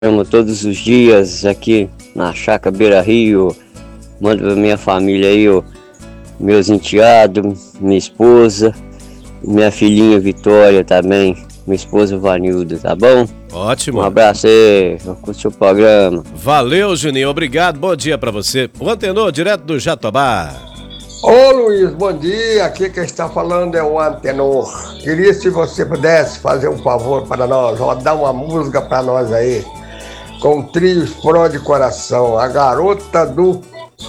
Amo todos os dias aqui na Chácara Beira Rio. Mando pra minha família aí, meus enteados, minha esposa, minha filhinha Vitória também, minha esposa Vanilda, tá bom? Ótimo. Um abraço aí, curte o programa. Valeu, Juninho, obrigado, bom dia pra você. O Antenor, direto do Jatobá. Ô Luiz, bom dia, aqui quem está falando é o Antenor. Queria se você pudesse fazer um favor para nós, rodar uma música para nós aí, com o trio Explode de Coração, a garota do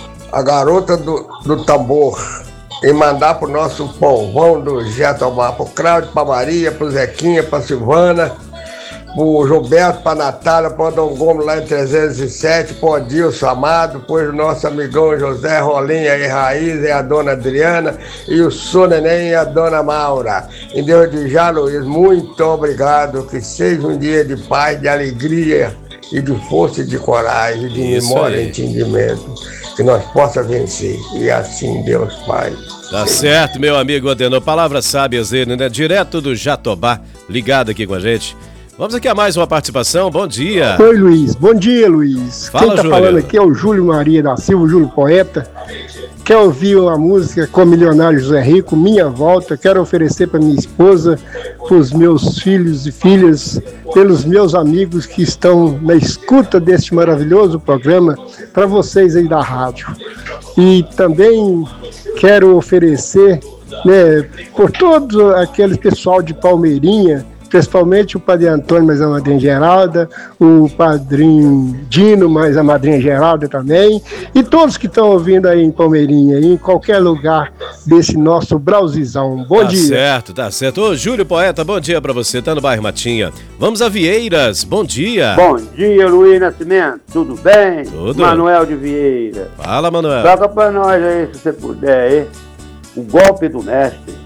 tambor, e mandar pro nosso povão do Jatobá, pro Cláudio, pra Maria, pro Zequinha, pra Silvana, pro Gilberto, pra Natália, pro Dom Gomes lá em 307, pro Adilson Amado, pois o nosso amigão José Rolinha e Raiz e a dona Adriana, e o Sô Neném e a dona Maura. Em Deus de já, Luiz, muito obrigado, que seja um dia de paz, de alegria e de força e de coragem, de memória e entendimento, que nós possamos vencer, e assim Deus Pai. Tá certo, meu amigo Antenor, palavras sábias ele, né? Direto do Jatobá, ligado aqui com a gente. Vamos aqui a mais uma participação, bom dia. Oi, Luiz, bom dia, Luiz. Fala, quem tá Júlio. falando aqui é o Júlio Maria da Silva, o Júlio Poeta. Quer ouvir uma música com o milionário José Rico, Minha Volta? Quero oferecer para minha esposa, para os meus filhos e filhas, pelos meus amigos que estão na escuta deste maravilhoso programa, para vocês aí da rádio. E também quero oferecer, né, por todo aquele pessoal de Palmeirinha, principalmente o Padre Antônio, mas a Madrinha Geralda, o Padrinho Dino, mas a Madrinha Geralda também, e todos que estão ouvindo aí em Palmeirinha, em qualquer lugar desse nosso Brauzizão. Bom dia. Tá certo. Ô, Júlio Poeta, bom dia pra você, tá no bairro Matinha. Vamos a Vieiras, bom dia. Bom dia, Luiz Nascimento, tudo bem? Tudo. Manuel de Vieira. Fala, Manuel. Toca pra nós aí, se você puder aí, o golpe do mestre.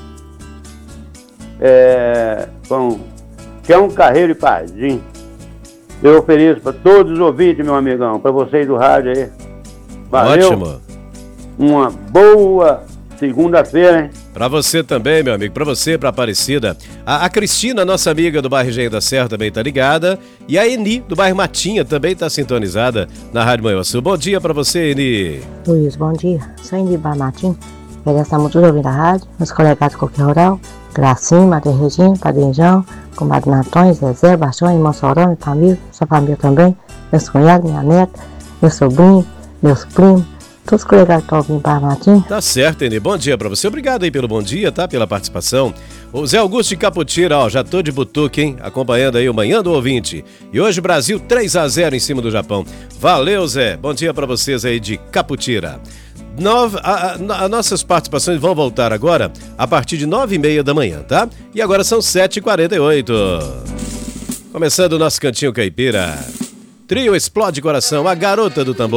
Que é um Carreiro e Pardim. Eu ofereço para todos os ouvintes, meu amigão, para vocês do rádio aí. Valeu. Ótimo. Uma boa segunda-feira, hein? Pra você também, meu amigo, pra você, pra Aparecida. A Cristina, nossa amiga do bairro Engenho da Serra, também tá ligada. E a Eni, do bairro Matinha, também tá sintonizada na Rádio Manhuaçu. Bom dia pra você, Eni. Luiz, bom dia. Sou Eni do bairro Matinha. Estamos todos ouvindo a rádio, meus colegas de qualquer rural. Gracinha, Maria Regina, Padrinho João, comadre Natões, Zezé, Baixão, irmão Sorão, minha família, sua família também, meus cunhados, minha neta, meu sobrinho, meus primos, todos os colegas que estão ouvindo para Martim. Tá certo, Eni. Bom dia pra você. Obrigado aí pelo bom dia, tá? Pela participação. O Zé Augusto de Caputira, ó, já tô de butuca, hein? Acompanhando aí o Manhã do Ouvinte. E hoje Brasil 3-0 em cima do Japão. Valeu, Zé. Bom dia pra vocês aí de Caputira. Nossas participações vão voltar agora a partir de 9h30 da manhã, tá? E agora são 7h48. Começando o nosso Cantinho Caipira. Trio Explode Coração, a garota do tambor.